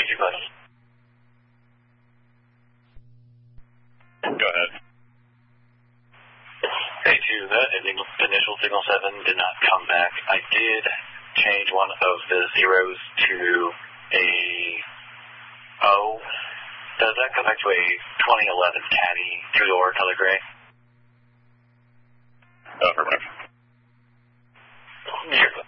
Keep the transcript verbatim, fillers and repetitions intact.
Thank you, buddy. Go ahead. Hey, two, that initial signal seven did not come back. I did change one of the zeros to a O. Does that come back to a twenty eleven Caddy two-door color gray? Affirmative. Sure.